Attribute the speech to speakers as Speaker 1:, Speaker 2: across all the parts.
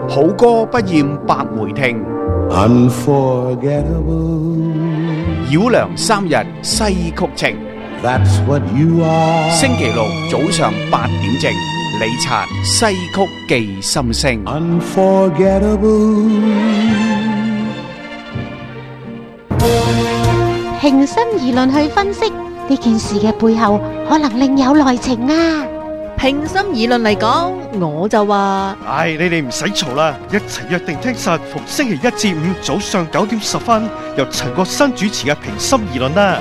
Speaker 1: 好歌不厭百回聽，
Speaker 2: Unforgettable.
Speaker 1: 繞梁三日西曲情。
Speaker 2: That's what you are.
Speaker 1: 星期六早上8點正，李察西曲記心聲。
Speaker 2: Unforgettable.
Speaker 3: 平心而論去分析呢件事嘅背後，可能另有內情啊！
Speaker 4: 平心而論嚟講，我就話
Speaker 5: 唉，你哋唔使嘈啦，一齊約定聽實逢星期一至五早上9點10分，由陳國新主持嘅平心而論啦。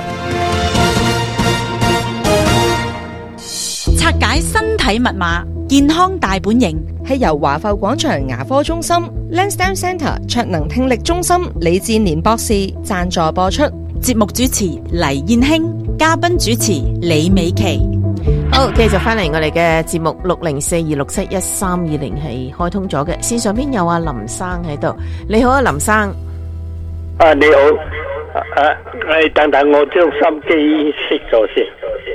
Speaker 6: 拆解身體密碼，健康大本營，
Speaker 4: 係由華埠廣場牙科中心 Lansdowne Centre 卓能聽力中心李志年博士贊助播出。
Speaker 6: 節目主持黎燕卿，嘉賓主持李美琪。
Speaker 7: 好，繼續翻嚟我哋嘅節目604267132係開通咗嘅，線上邊有阿林生喺度。你好啊，林生。
Speaker 8: 你好，等等我將心機熄咗先。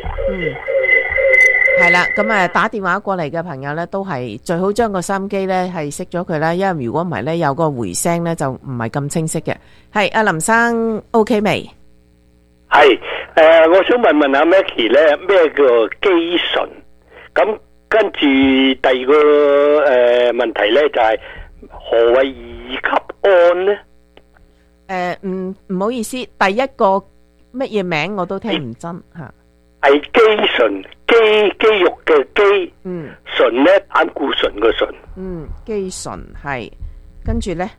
Speaker 7: 係啦，咁打電話過嚟嘅朋友咧，都係最好將個收音機咧係熄咗佢啦，因為如果唔係咧有個回聲咧就唔係咁清晰嘅。係阿林生 OK 未？
Speaker 8: 係我想問阿 Maggie 咧，咩叫肌醇？咁跟住第二個問題咧就係何謂二級胺咧？
Speaker 7: 唔好意思，第一個乜嘢名我都聽唔真吓。
Speaker 8: 係肌醇，肌肉嘅肌，醇咧膽固醇嘅醇。
Speaker 7: 肌醇係，跟住咧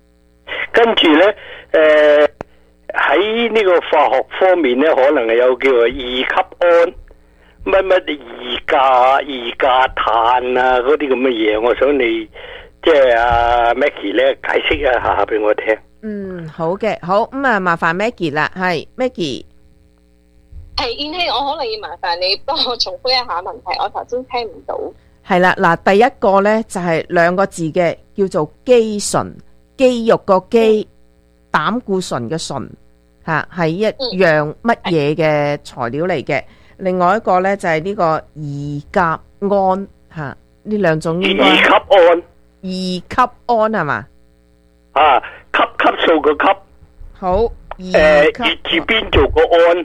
Speaker 8: 喺呢個化學方面咧，可能係有叫做二級胺，乜二價碳啊嗰啲咁嘅嘢，我想你即係阿 Maggie 咧解釋一下俾我聽。
Speaker 7: 好嘅，好咁啊，麻煩 Maggie 啦，係 Maggie。
Speaker 9: 係燕希，我可能要麻煩你幫我重複一下問題，我頭先聽唔到。
Speaker 7: 係啦，嗱，第一個咧就係兩個字嘅，叫做肌醇，肌肉個肌，膽固醇嘅醇，吓係一樣乜嘢嘅材料嚟嘅。另外一個咧就係呢個二甲胺，吓呢兩種應該
Speaker 8: 二級胺
Speaker 7: 係嘛？
Speaker 8: 級數個級。
Speaker 7: 好，
Speaker 8: 月字邊做個胺。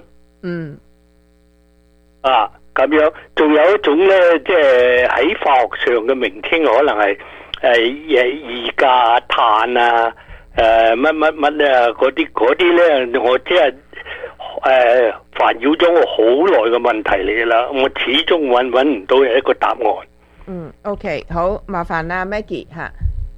Speaker 8: 咁樣，仲有一種咧，即係喺化學上嘅名稱，可能係二價碳啊，乜啊，嗰啲咧，我即係煩擾咗我好耐嘅問題嚟噶啦，我始終搵唔到一個答案。
Speaker 7: OK， 好，麻煩啦 Maggie 吓。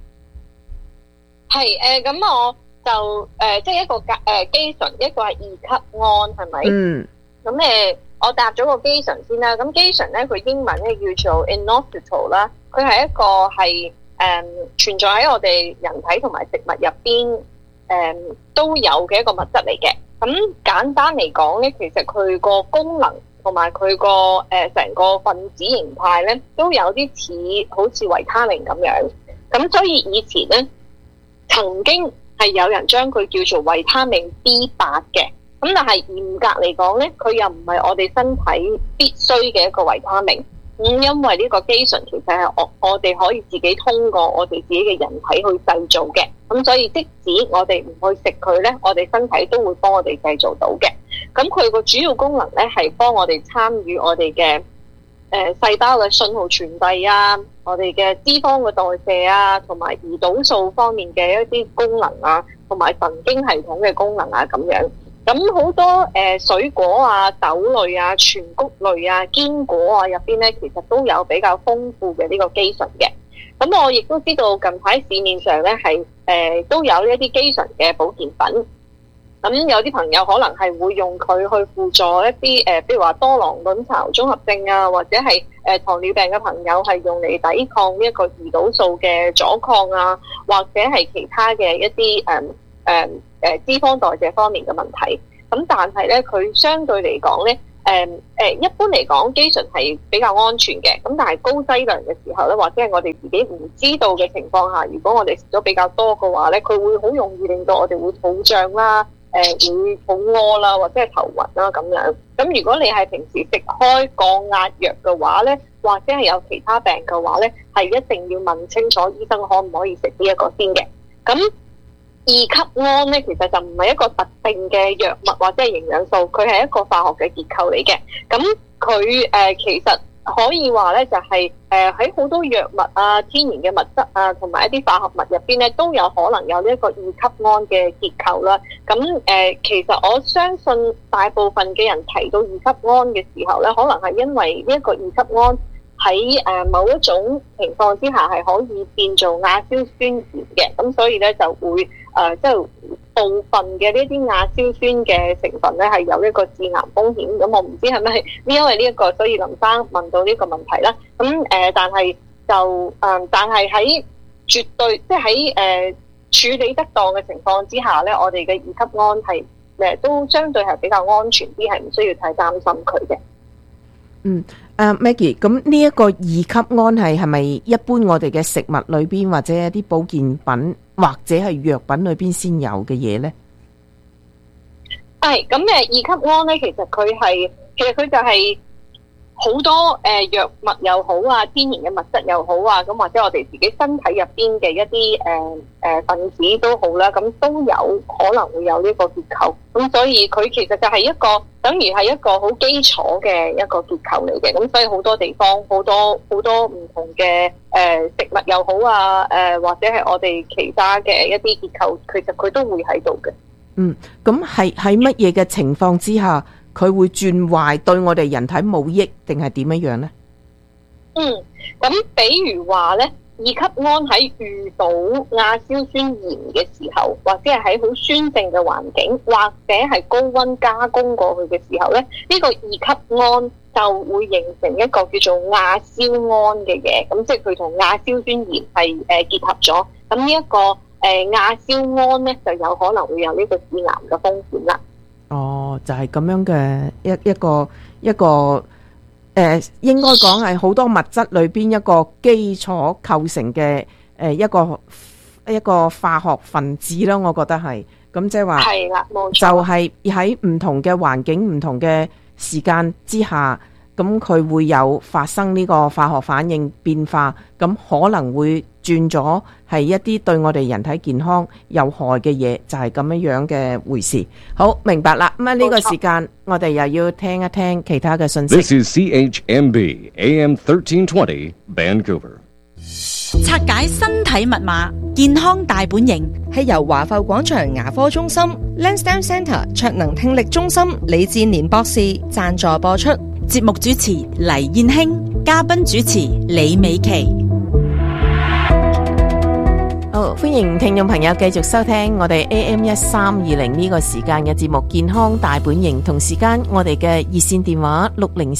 Speaker 9: 係咁我就即係一個肌醇，一個係二級胺，係咪？咁我答咗個肌醇先啦。咁肌醇咧，佢英文咧叫做 inositol 啦。佢係一個係存在喺我哋人體同埋食物入邊都有嘅一個物質嚟嘅。咁簡單嚟講咧，其實佢個功能同埋佢個成個分子形態咧，都有啲似好似維他命咁樣。咁所以以前咧，曾經係有人將佢叫做維他命 B8 嘅。咁但係嚴格嚟講咧，佢又唔係我哋身體必須嘅一個維他命。因為呢個肌醇其實係我哋可以自己通過我哋自己嘅人體去製造嘅。咁所以即使我哋唔去食佢咧，我哋身體都會幫我哋製造到嘅。咁佢個主要功能咧係幫我哋參與我哋嘅細胞嘅信號傳遞啊，我哋嘅脂肪嘅代謝啊，同埋胰島素方面嘅一啲功能啊，同埋神經系統嘅功能啊咁樣。咁好多水果啊、豆類啊、全穀類啊、堅果啊入邊咧，其實都有比較豐富嘅呢個肌醇嘅。咁我亦都知道近排市面上咧係都有一啲肌醇嘅保健品。咁有啲朋友可能係會用佢去輔助一啲譬如話多囊卵巢綜合症啊，或者係糖尿病嘅朋友係用嚟抵抗一個胰島素嘅阻抗啊，或者係其他嘅一啲脂肪代謝方面嘅問題。咁但係咧，佢相對嚟講咧，一般嚟講肌醇係比較安全嘅。咁但係高劑量嘅時候咧，或者係我哋自己唔知道嘅情況下，如果我哋食咗比較多嘅話咧，佢會好容易令到我哋會肚脹啦， 會好屙啦，或者係頭暈啦咁樣。咁如果你係平時食開降壓藥嘅話咧，或者係有其他病嘅話咧，係一定要問清楚醫生可唔可以食呢一個先嘅。咁二級胺咧，其實就唔係一個特定嘅藥物或者係營養素，佢係一個化學嘅結構嚟嘅。咁佢其實可以話咧，就係喺好多藥物啊、天然嘅物質啊，同埋一啲化學物入邊咧，都有可能有呢一個二級胺嘅結構啦。咁其實我相信大部分嘅人提到二級胺嘅時候咧，可能係因為呢一個二級胺喺某一種情況之下係可以變做亞硝酸鹽嘅，咁所以咧就會即係部分嘅呢啲亞硝酸嘅成分咧係有一個致癌風險。咁我唔知係咪因為呢一個，所以林生問到呢個問題啦。咁但係就但係喺絕對即係喺處理得當嘅情況之下咧，我哋嘅二級胺係都相對係比較安全啲，係唔需要太擔心佢嘅。
Speaker 7: Maggie， 咁呢一個二級胺係咪一般我哋嘅食物裏邊或者一啲保健品或者係藥品裏邊先有嘅嘢呢？
Speaker 9: 係咁二級胺咧，其實佢就係好多藥物又好啊，天然嘅物質又好啊，咁或者我哋自己身體入邊嘅一啲分子都好啦，咁都有可能會有呢個結構。咁所以佢其實就係一個等於係一個好基礎嘅一個結構嚟嘅。咁所以好多地方好多唔同嘅食物又好啊，或者係我哋其他嘅一啲結構，其實佢都會喺度嘅。
Speaker 7: 咁係喺乜嘢嘅情況之下佢會轉壞，對我哋人體冇益，定係點樣呢？
Speaker 9: 咁比如話咧，二級胺喺遇到亞硝酸鹽嘅時候，或者係喺好酸性嘅環境，或者係高溫加工過去嘅時候咧，呢個二級胺就會形成一個叫做亞硝胺嘅嘢。咁即係佢同亞硝酸鹽係結合咗。咁呢一個亞硝胺咧，就有可能會有呢個致癌嘅風險啦。
Speaker 7: 就係咁樣嘅一個應該講係好多物質裏邊一個基礎構成嘅一個化學分子啦，我覺得係咁，即係話
Speaker 9: 係啦，冇錯，
Speaker 7: 就係喺唔同嘅環境、唔同嘅時間之下，咁佢會有發生呢個化學反應變化，咁可能會轉咗係一啲對我哋人體健康有害嘅嘢，就係咁樣嘅回事。好，明白啦。咁呢個時間我哋又要聽一聽其他嘅信息。
Speaker 10: This is CHMB AM 1320 Vancouver。
Speaker 6: 拆解身體密碼，健康大本營
Speaker 4: 係由華埠廣場牙科中心 Lansdowne Centre 卓能聽力中心李志年博士贊助播出。
Speaker 6: 節目主持黎燕卿，嘉賓主持李美琪。
Speaker 7: 好，歡迎聽眾朋友繼續收聽我哋 AM 1320呢個時間嘅節目《健康大本營》，同時間我哋嘅熱線電話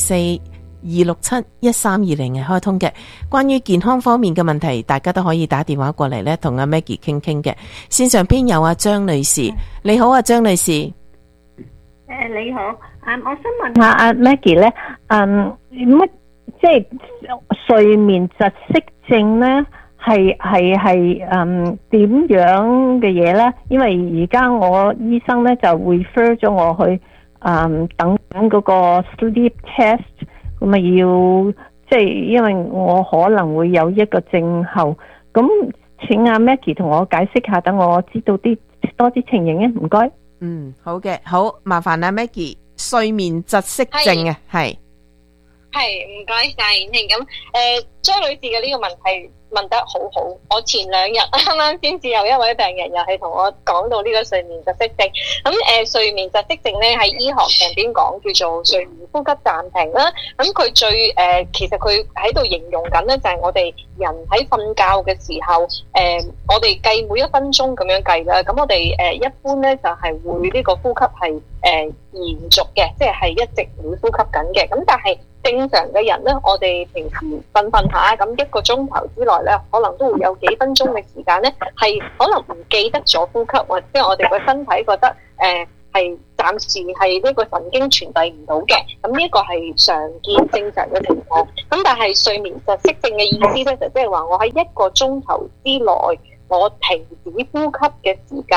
Speaker 7: 604-267-1320係開通嘅。關於健康方面嘅問題，大家都可以打電話過嚟咧，同阿 Maggie 傾傾嘅。線上邊有阿張女士，你好啊，張女士。
Speaker 11: 你好，我想問下阿 Maggie 咧，乜即係睡眠窒息症咧？係點樣嘅嘢咧？因為而家我醫生咧就 refer 咗我去等嗰個 sleep test， 咁啊要即係因為我可能會有一個症候，咁請阿 Maggie 同我解釋下，等我知道多啲情形啊，唔該。
Speaker 7: 好嘅，好麻煩阿 Maggie， 睡眠窒息症啊，係
Speaker 9: 唔該晒燕慶。咁張女士嘅呢個問題問得好好，我前2日啱啱先至有一位病人又係同我講到呢個睡眠窒息症。咁睡眠窒息症咧喺醫學上邊講叫做睡眠呼吸暫停啦。咁佢最其實佢喺度形容緊咧就係我哋人喺瞓覺嘅時候，我哋計每1分鐘咁樣計啦。咁我哋一般咧就係會呢個呼吸係延續嘅，即係一直會呼吸緊嘅。咁但係正常嘅人咧，我哋平時瞓下，咁1個鐘頭之內咧，可能都會有幾分鐘嘅時間咧，係可能唔記得咗呼吸，或者我哋個身體覺得係暫時係呢個神經傳遞唔到嘅。咁呢個係常見正常嘅情況。咁但係睡眠窒息症嘅意思咧，就即係話我喺1個鐘頭之內，我停止呼吸嘅時間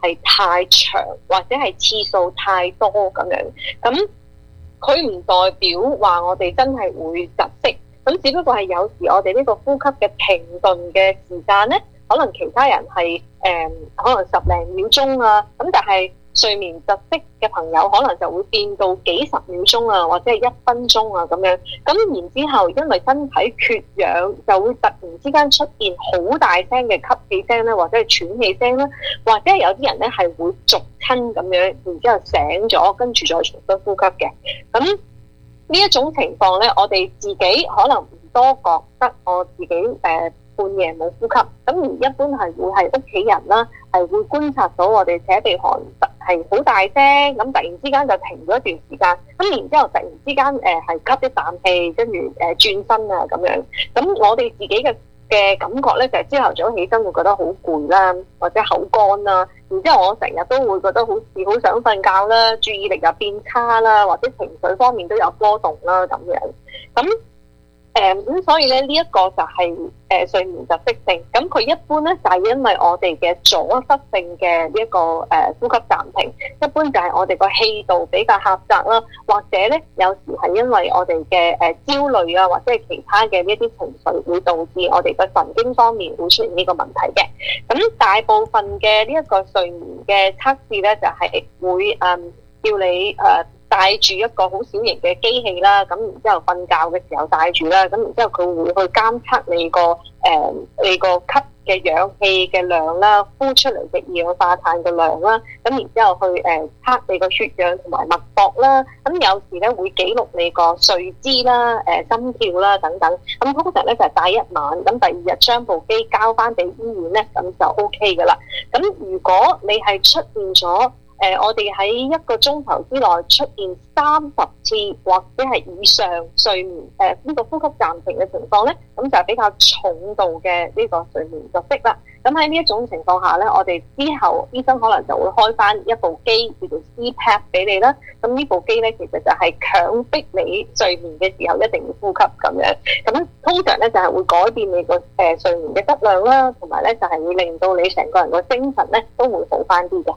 Speaker 9: 係太長或者係次數太多咁樣，咁佢唔代表話我哋真係會窒息，咁只不過係有時我哋呢個呼吸嘅停頓嘅時間咧，可能其他人係可能10零秒鐘啊，咁但係睡眠窒息嘅朋友可能就會變到幾十秒鐘啊，或者係1分鐘啊咁樣。咁然之後，因為身體缺氧，就會突然之間出現好大聲嘅吸氣聲咧，或者係喘氣聲啦，或者係有啲人咧係會續親咁樣，然之後醒咗，跟住再重新呼吸嘅。咁呢一種情況咧，我哋自己可能唔多覺得我自己半夜冇呼吸，咁而一般係會係屋企人啦，係會觀察到我哋扯鼻鼾係好大聲，咁突然之間就停咗一段時間，咁然之後突然之間係吸一啖氣，跟住轉身啊咁樣，咁我哋自己嘅感覺咧就係朝頭早起身會覺得好攰啦，或者口乾啦，然之後我成日都會覺得好似好想瞓覺啦，注意力又變差啦，或者情緒方面都有波動啦咁樣，咁所以咧呢一個就係睡眠窒息症，咁佢一般咧就係因為我哋嘅阻塞性嘅呢一個呼吸暫停，一般就係我哋個氣道比較狹窄啦，或者咧有時係因為我哋嘅焦慮啊，或者係其他嘅呢一啲情緒會導致我哋嘅神經方面會出現呢個問題嘅。咁大部分嘅呢一個睡眠嘅測試咧就係會叫你帶住一個好小型嘅機器啦，咁然之後瞓覺嘅時候帶住啦，咁然之後佢會去監測你個吸嘅氧氣嘅量啦，呼出嚟嘅二氧化碳嘅量啦，咁然之後去測你個血氧同埋脈搏啦，咁有時咧會記錄你個睡姿啦、心跳啦等等，咁通常咧就係帶一晚，咁第二日將部機交翻俾醫院咧，咁就 OK 噶啦。咁如果你係出現咗我哋喺1個鐘頭之內出現30次或者係以上睡眠呢個呼吸暫停嘅情況咧，咁就係比較重度嘅呢個睡眠窒息啦。咁喺呢一種情況下咧，我哋之後醫生可能就會開翻一部機叫做 CPAP 俾你啦。咁呢部機咧其實就係強迫你睡眠嘅時候一定要呼吸咁樣。咁通常咧就係會改變你個睡眠嘅質量啦，同埋咧就係會令到你成個人個精神咧都會好翻啲嘅。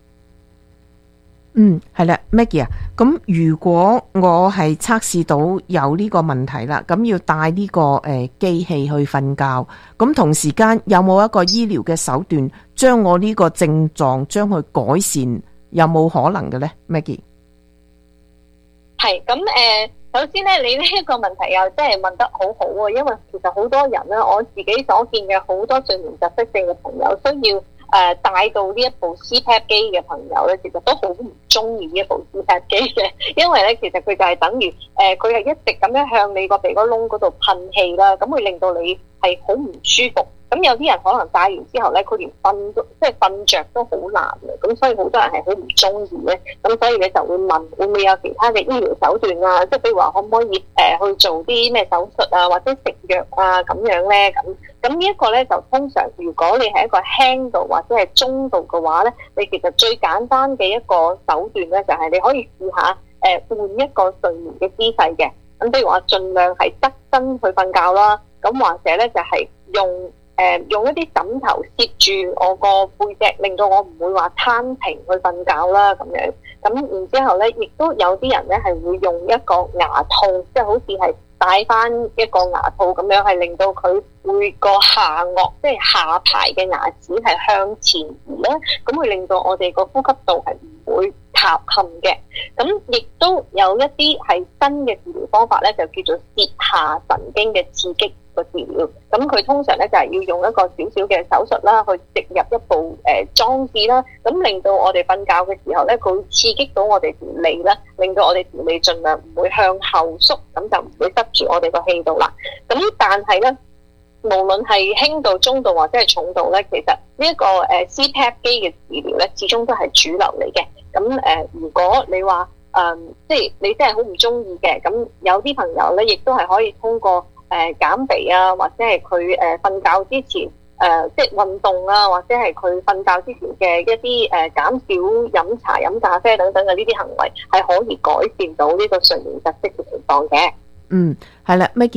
Speaker 7: 係啦 ，Maggie 啊，咁如果我係測試到有呢個問題啦，咁要帶呢個機器去瞓覺，咁同時間有冇一個醫療嘅手段將我呢個症狀將佢改善，有冇可能嘅呢 Maggie？
Speaker 9: 係咁首先咧，你呢一個問題又真係問得好好啊，因為其實好多人咧，我自己所見嘅好多睡眠窒息症嘅朋友需要帶到呢一部 CPAP 機嘅朋友咧，其實都好唔中意呢一部 CPAP 機嘅，因為咧其實佢就係等於佢係一直咁樣向你個鼻哥窿嗰度噴氣啦，咁會令到你係好唔舒服。咁有啲人可能戴完之後咧，佢連瞓着都好難嘅，咁所以好多人係好唔中意咧。咁所以你就會問會唔會有其他嘅醫療手段啊？即係譬如話可唔可以去做啲咩手術啊，或者食藥啊咁樣咧？咁呢一個咧就通常如果你係一個輕度或者係中度嘅話咧，你其實最簡單嘅一個手段咧就係你可以試下換一個睡眠嘅姿勢嘅。咁譬如話盡量係側身去瞓覺啦，咁或者咧就係用一啲枕頭攝住我個背脊，令到我唔會話攤平去瞓覺啦咁樣。咁然之後咧，亦都有啲人咧係會用一個牙套，即係好似係戴翻一個牙套咁樣，係令到佢會個下顎，即係下排嘅牙齒係向前移啦，咁會令到我哋個呼吸道係唔會塌陷嘅。咁亦都有一啲係新嘅治療方法咧，就叫做舌下神經嘅刺激個治療。咁佢通常咧就係要用一個少少嘅手術啦，去植入一部裝置啦，咁令到我哋瞓覺嘅時候咧，佢會刺激到我哋條脷啦，令到我哋條脷盡量唔會向後縮，咁就唔會塞住我哋個氣道啦。咁但係咧，無論係輕度、中度或者係重度咧，其實呢一個CPAP 機嘅治療咧，始終都係主流嚟嘅。咁如果你話即係你真係好唔中意嘅，咁有啲朋友咧，亦都係可以通過減肥啊，或者係佢瞓覺之前即係運動啊，或者係佢瞓覺之前嘅一啲減少飲茶、飲咖啡等等嘅呢啲行為，係可以改善到呢個睡眠窒息嘅情況嘅。
Speaker 7: 係啦 ，Maggie 啊。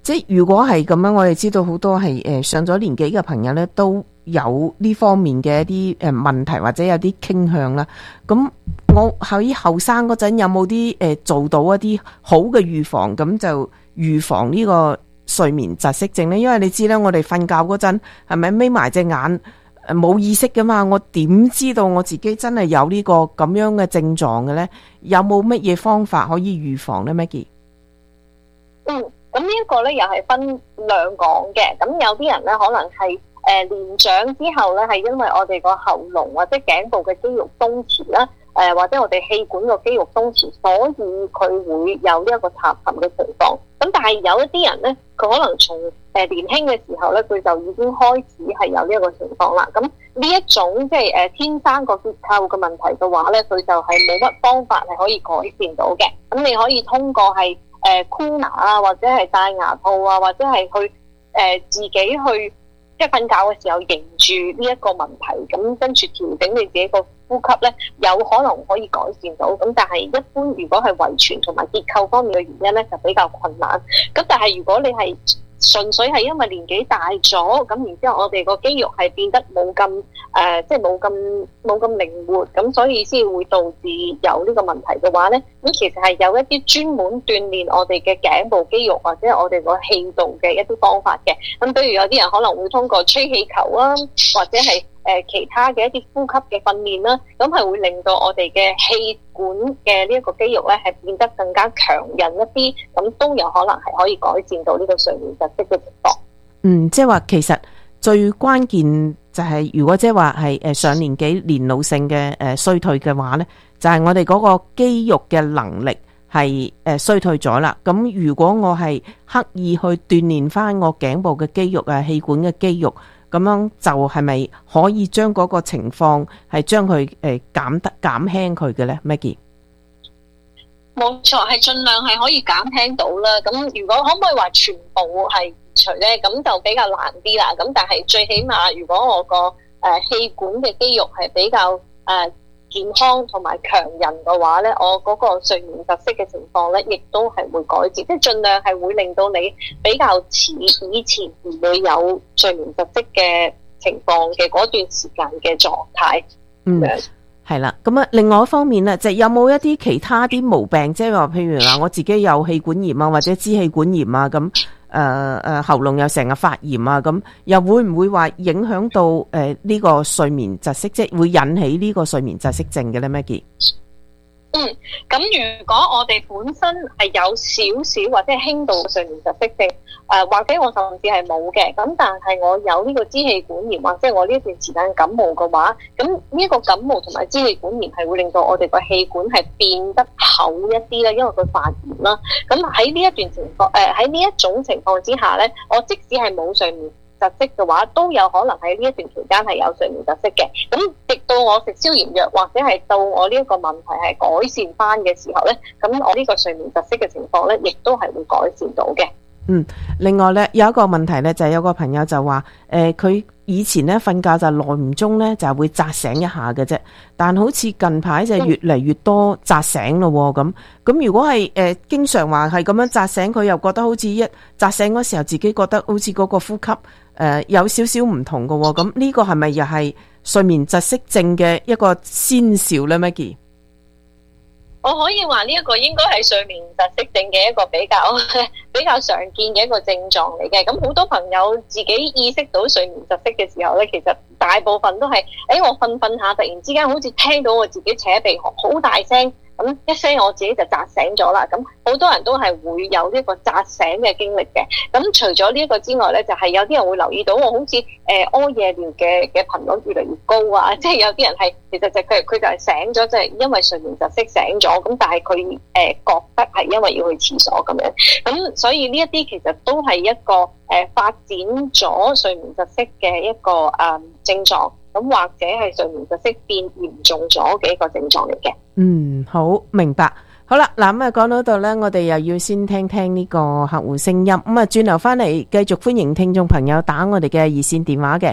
Speaker 7: 即係如果係咁樣，我哋知道好多係上咗年紀嘅朋友咧，都有呢方面嘅一啲問題或者有啲傾向啦。咁我喺後生嗰陣有冇啲做到一啲好嘅預防，咁就預防呢個睡眠窒息症咧？因為你知咧，我哋瞓覺嗰陣係咪眯埋隻眼冇意識噶嘛？我點知道我自己真係有呢個咁樣嘅症狀嘅咧？有冇乜嘢方法可以預防咧 Maggie？
Speaker 9: 咁呢一個咧又係分兩講嘅。咁有啲人咧可能係年長之後咧，係因為我哋個喉嚨或者頸部嘅肌肉鬆弛啦，或者我哋氣管個肌肉鬆弛，所以佢會有呢一個插痰嘅情況。咁但係有一啲人咧，佢可能從年輕嘅時候咧，佢就已經開始係有呢一個情況啦。咁呢一種即係天生個結構嘅問題嘅話咧，佢就係冇乜方法係可以改善到嘅。咁你可以通過係箍牙啊，或者係戴牙套啊，或者係去自己去即係瞓覺嘅時候迎住呢一個問題，咁跟住調整你自己個呼吸咧，有可能可以改善到。咁但係一般如果係遺傳同埋結構方面嘅原因咧，就比較困難。咁但係如果你係純粹係因為年紀大咗，咁然之後我哋個肌肉係變得冇咁即係冇咁靈活，咁所以先會導致有呢個問題嘅話咧，咁其實係有一啲專門鍛鍊我哋嘅頸部肌肉或者我哋個氣道嘅一啲方法嘅。咁比如有啲人可能會通過吹氣球啊，或者係其他嘅一啲呼吸嘅訓練啦，咁係會令到我哋嘅氣管嘅呢一個肌肉咧係變得更加強韌一啲，咁都有可能係可以改善到呢個睡眠窒息嘅情況。
Speaker 7: 即係話其實最關鍵就係如果即係話係上年紀年老性嘅衰退嘅話咧，就係我哋嗰個肌肉嘅能力係衰退咗啦。咁如果我係刻意去鍛鍊翻我頸部嘅肌肉啊、氣管嘅肌肉，咁樣就係咪可以將嗰個情況係將佢減輕佢嘅咧 Maggie？
Speaker 9: 冇錯，係盡量係可以減輕到啦。咁如果可唔可以話全部係移除咧？咁就比較難啲啦。咁但係最起碼，如果我個氣管嘅肌肉係比較健康同埋強韌嘅話咧，我嗰個睡眠窒息嘅情況咧，亦都係會改善，即係盡量係會令到你比較似以前唔會有睡眠窒息嘅情況嘅嗰段時間嘅狀態。
Speaker 7: 係啦。咁啊，另外一方面咧，就有冇一啲其他啲毛病，即係話譬如話我自己有氣管炎啊，或者支氣管炎啊咁。喉嚨又成日發炎啊，咁又會唔會話影響到呢個睡眠窒息，即係會引起呢個睡眠窒息症嘅咧 Maggie？
Speaker 9: 咁如果我哋本身係有少少或者係輕度嘅睡眠窒息症，或者我甚至係冇嘅，咁但係我有呢個支氣管炎或者我呢一段時間感冒嘅話，咁呢個感冒同埋支氣管炎係會令到我哋個氣管係變得厚一啲啦，因為佢發炎啦。咁喺呢一段情況，喺呢一種情況之下咧，我即使係冇睡眠窒息嘅話，都有可能喺呢一段期間係有睡眠窒息嘅。咁直到我食消炎藥，或者係到我呢一個問題係改善翻嘅時候咧，咁我呢個睡眠窒息嘅情況咧，亦都係會改善到嘅。
Speaker 7: 另外咧有一個問題咧，就係有個朋友就話佢以前咧瞓覺就耐唔中咧就會扎醒一下嘅啫，但好似近排就越嚟越多扎醒咯咁。咁如果係經常話係咁樣扎醒，佢又覺得好似一扎醒嗰時候自己覺得好似嗰個呼吸有少少唔同嘅喎。咁呢個係咪又係睡眠窒息症嘅一個先兆咧 Maggie？
Speaker 9: 我可以話呢一個應該係睡眠窒息症嘅一個比較常見嘅一個症狀嚟嘅。咁好多朋友自己意識到睡眠窒息嘅時候咧，其實大部分都係我瞓下突然之間好似聽到我自己扯鼻鼾好大聲，咁一聲我自己就扎醒咗啦。咁好多人都係會有呢個扎醒嘅經歷嘅。咁除咗呢一個之外咧，就係有啲人會留意到我好似屙夜尿嘅頻率越嚟越高啊，即係有啲人係其實佢就係醒咗，即係因為睡眠窒息醒咗，咁但係佢覺得係因為要去廁所咁樣。咁所以呢一啲其實都係一個發展咗睡眠窒息嘅一個症狀，咁或者係睡眠窒息變嚴重咗嘅一個症狀嚟嘅。
Speaker 7: 好明白。好啦，嗱咁啊講到度呢，我哋又要先聽聽呢個客戶聲音。咁啊轉頭翻嚟繼續歡迎聽眾朋友打我哋嘅熱線電話嘅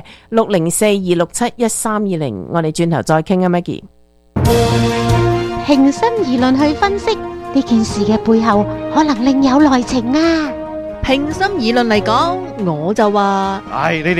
Speaker 7: 604-267-1320，我哋轉頭再傾啊 Maggie。
Speaker 3: 平心而論去分析呢件事嘅背後，可能另有內情啊！
Speaker 12: 平心而論嚟講，我就話，
Speaker 5: 你